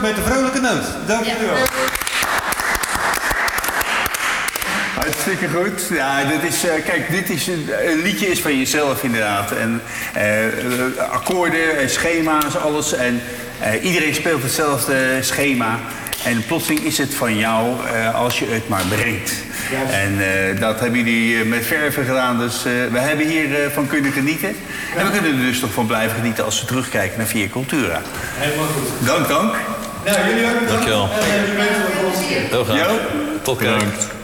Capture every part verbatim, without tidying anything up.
met een vrolijke noot. Dank jullie wel. Hartstikke goed. Ja, dit is, uh, kijk, dit is een, een liedje is van jezelf inderdaad. En uh, akkoorden, schema's, alles. En uh, iedereen speelt hetzelfde schema. En plotseling is het van jou uh, als je het maar brengt. Ja. En uh, dat hebben jullie met verven gedaan. Dus uh, we hebben hier uh, van kunnen genieten. Ja. En we kunnen er dus nog van blijven genieten als we terugkijken naar Via Cultura. Helemaal goed. Dank, dank. Ja, jullie ook. Dankjewel. Heel graag. Jo. Tot kijk.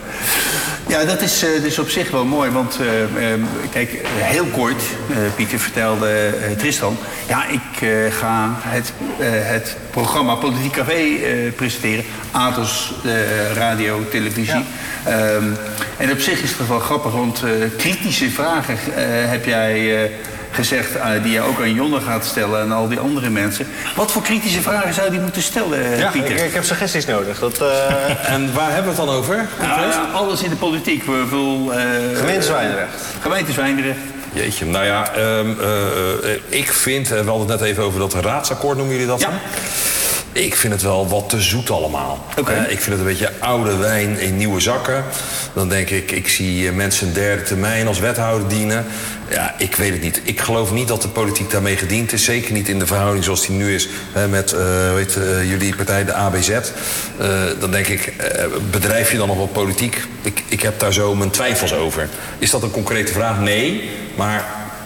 Ja, dat is uh, dus op zich wel mooi, want uh, uh, kijk, heel kort, uh, Pieter vertelde uh, Tristan... ja, ik uh, ga het, uh, het programma Politiek Café uh, presenteren. Atos, uh, radio, televisie. Ja. Um, en op zich is het wel grappig, want uh, kritische vragen uh, heb jij... Uh, gezegd uh, die je ook aan Jonne gaat stellen en al die andere mensen. Wat voor kritische vragen zou die moeten stellen, uh, ja, Pieter? Ik, ik heb suggesties nodig. Dat, uh... En waar hebben we het dan over? Ja, ja, alles in de politiek. We veel, uh, Gemeente Zwijndrecht. Gemeente Zwijndrecht. Jeetje, nou ja, um, uh, uh, ik vind, uh, we hadden het net even over dat raadsakkoord, noemen jullie dat? Ja. Dan? Ik vind het wel wat te zoet allemaal. Okay. Uh, ik vind het een beetje oude wijn in nieuwe zakken. Dan denk ik, ik zie mensen een derde termijn als wethouder dienen. Ja, ik weet het niet. Ik geloof niet dat de politiek daarmee gediend is. Zeker niet in de verhouding zoals die nu is hè, met uh, weet, uh, jullie partij, de A B Z. Uh, dan denk ik, uh, bedrijf je dan nog wel politiek? Ik, ik heb daar zo mijn twijfels over. Is dat een concrete vraag? Nee. Maar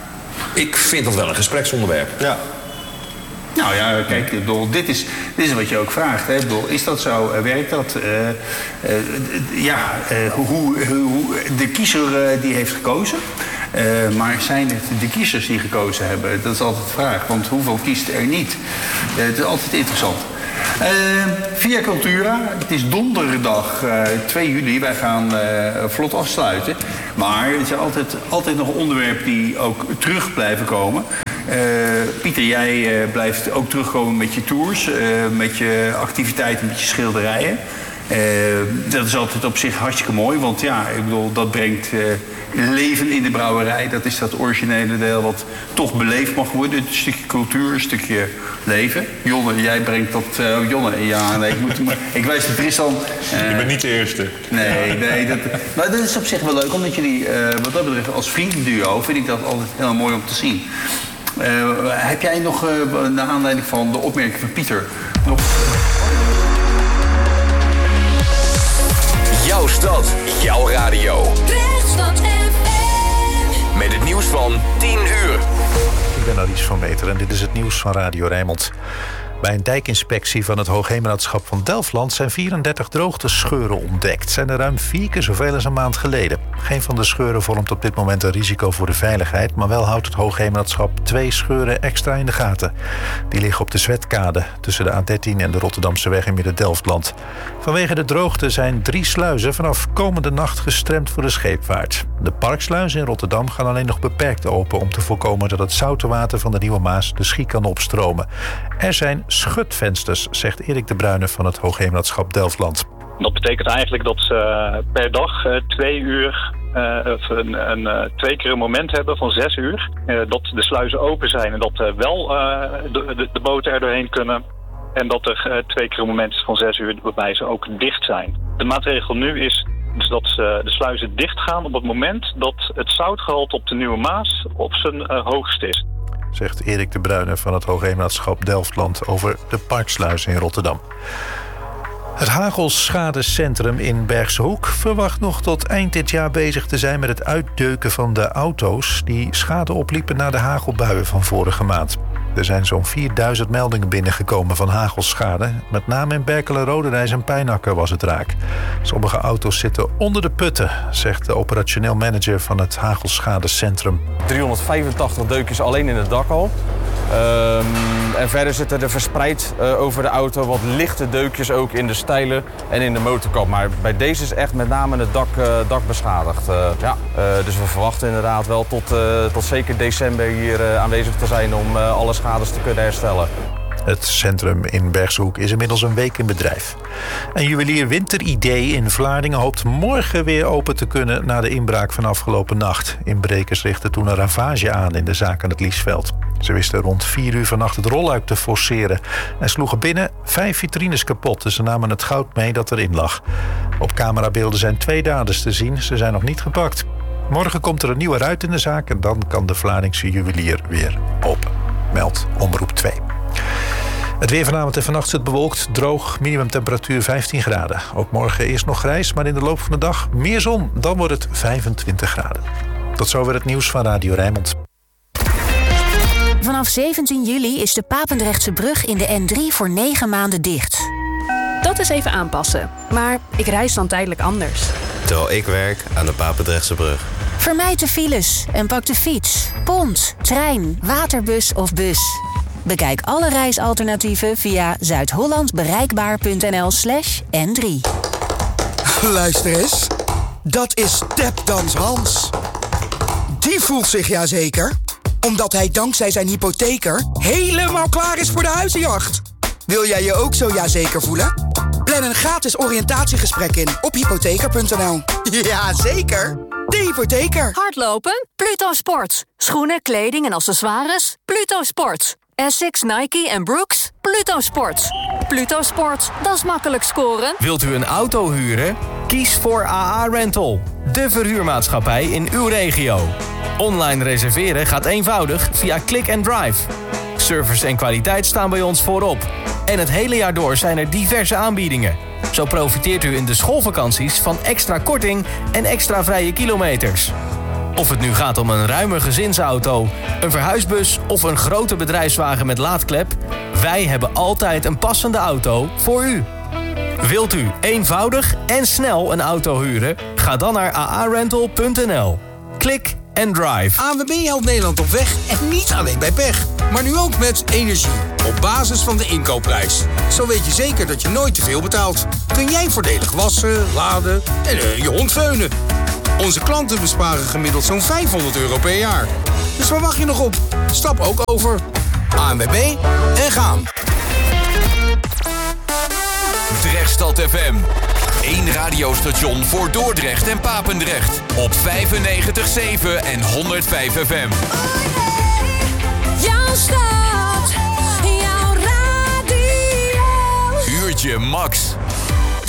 ik vind dat wel een gespreksonderwerp. Ja. Nou ja, kijk, bedoel, dit, is, dit is wat je ook vraagt. Hè? Bedoel, is dat zo? Werkt dat? Uh, uh, ja, uh, hoe, hoe, de kiezer uh, die heeft gekozen. Uh, maar zijn het de kiezers die gekozen hebben? Dat is altijd de vraag. Want hoeveel kiest er niet? Uh, het is altijd interessant. Uh, Via Cultura, het is donderdag uh, twee juli. Wij gaan uh, vlot afsluiten. Maar er zijn altijd, altijd nog onderwerpen die ook terug blijven komen. Uh, Pieter, jij uh, blijft ook terugkomen met je tours, uh, met je activiteiten, met je schilderijen. Uh, dat is altijd op zich hartstikke mooi, want ja, ik bedoel, dat brengt uh, leven in de brouwerij. Dat is dat originele deel wat toch beleefd mag worden. Een stukje cultuur, een stukje leven. Jonne, jij brengt dat... Uh, Jonne, ja, nee, ik, moet, ik wijs de Tristan... Uh, Je bent niet de eerste. Nee, nee. Dat, maar dat is op zich wel leuk, omdat jullie, uh, wat dat betreft, als vriendenduo vind ik dat altijd heel mooi om te zien. Uh, heb jij nog, uh, naar aanleiding van de opmerking van Pieter, nog... Jouw stad, jouw radio. Krechtstad F M. Met het nieuws van tien uur. Ik ben Alice van Meter en dit is het nieuws van Radio Rijnmond. Bij een dijkinspectie van het Hoogheemraadschap van Delfland zijn vierendertig droogtescheuren ontdekt. Zijn er ruim vier keer zoveel als een maand geleden. Geen van de scheuren vormt op dit moment een risico voor de veiligheid, maar wel houdt het Hoogheemraadschap twee scheuren extra in de gaten. Die liggen op de Zwetkade tussen de A dertien en de Rotterdamse weg in Midden-Delftland. Vanwege de droogte zijn drie sluizen vanaf komende nacht gestremd voor de scheepvaart. De parksluizen in Rotterdam gaan alleen nog beperkt open om te voorkomen dat het zoute water van de Nieuwe Maas de Schie kan opstromen. Er zijn schutvensters, zegt Erik de Bruyne van het Hoogheemraadschap Delftland. Dat betekent eigenlijk dat ze uh, per dag uh, twee uur, uh, een, een, uh, twee keer een moment hebben van zes uur. Uh, dat de sluizen open zijn en dat uh, wel uh, de, de, de boten er doorheen kunnen. En dat er uh, twee keer een moment is van zes uur waarbij ze ook dicht zijn. De maatregel nu is dus dat uh, de sluizen dicht gaan op het moment dat het zoutgehalte op de Nieuwe Maas op zijn uh, hoogst is. Zegt Erik de Bruyne van het Hoogheemraadschap Delftland over de parksluizen in Rotterdam. Het Hagelschadecentrum in Bergse Hoek verwacht nog tot eind dit jaar bezig te zijn met het uitdeuken van de auto's die schade opliepen na de hagelbuien van vorige maand. Er zijn zo'n vierduizend meldingen binnengekomen van hagelschade. Met name in Berkelen, Rodenrijs en Pijnakker was het raak. Sommige auto's zitten onder de putten, zegt de operationeel manager van het Hagelschadecentrum. driehonderdvijfentachtig deukjes alleen in het dak al. Um, en verder zitten er verspreid uh, over de auto wat lichte deukjes ook in de stijlen en in de motorkap. Maar bij deze is echt met name het dak, uh, dak beschadigd. Uh, ja. uh, dus we verwachten inderdaad wel tot, uh, tot zeker december hier uh, aanwezig te zijn om uh, alle schades te kunnen herstellen. Het centrum in Bergse Hoek is inmiddels een week in bedrijf. En juwelier Winteridee in Vlaardingen hoopt morgen weer open te kunnen na de inbraak van afgelopen nacht. Inbrekers richten toen een ravage aan in de zaak aan het Liesveld. Ze wisten rond vier uur vannacht het rolluik te forceren en sloegen binnen vijf vitrines kapot. Dus ze namen het goud mee dat erin lag. Op camerabeelden zijn twee daders te zien. Ze zijn nog niet gepakt. Morgen komt er een nieuwe ruit in de zaak en dan kan de Vlaardingse juwelier weer open. Meldt Omroep twee. Het weer vanavond en vannacht is het bewolkt, droog, minimumtemperatuur vijftien graden. Ook morgen eerst nog grijs, maar in de loop van de dag meer zon. Dan wordt het vijfentwintig graden. Tot zover het nieuws van Radio Rijnmond. Vanaf zeventien juli is de Papendrechtse brug in de N drie voor negen maanden dicht. Dat is even aanpassen, maar ik reis dan tijdelijk anders. Terwijl ik werk aan de Papendrechtse brug. Vermijd de files en pak de fiets, pont, trein, waterbus of bus. Bekijk alle reisalternatieven via zuidhollandbereikbaar.nl slash N drie. Luister eens, dat is Tapdans Hans. Die voelt zich ja zeker, omdat hij dankzij zijn hypotheker helemaal klaar is voor de huizenjacht. Wil jij je ook zo ja zeker voelen? Plan een gratis oriëntatiegesprek in op hypotheker punt n l. Ja, zeker. De hypotheker. Hardlopen? Pluto Sport. Schoenen, kleding en accessoires? Pluto Sport. Essex, Nike en Brooks? Pluto Sport. Pluto Sport, dat is makkelijk scoren. Wilt u een auto huren? Kies voor A A Rental, de verhuurmaatschappij in uw regio. Online reserveren gaat eenvoudig via Click and Drive. Service en kwaliteit staan bij ons voorop. En het hele jaar door zijn er diverse aanbiedingen. Zo profiteert u in de schoolvakanties van extra korting en extra vrije kilometers. Of het nu gaat om een ruime gezinsauto, een verhuisbus of een grote bedrijfswagen met laadklep, wij hebben altijd een passende auto voor u. Wilt u eenvoudig en snel een auto huren? Ga dan naar a a rental punt n l. Klik en drive. A N W B helpt Nederland op weg en niet alleen bij pech. Maar nu ook met energie, op basis van de inkoopprijs. Zo weet je zeker dat je nooit te veel betaalt. Kun jij voordelig wassen, laden en uh, je hond veunen. Onze klanten besparen gemiddeld zo'n vijfhonderd euro per jaar. Dus waar wacht je nog op? Stap ook over. A N W B en gaan. Drechtstad F M. Eén radiostation voor Dordrecht en Papendrecht. Op vijfennegentig komma zeven en honderdvijf F M. Jouw stad, jouw radio. Uurtje Max.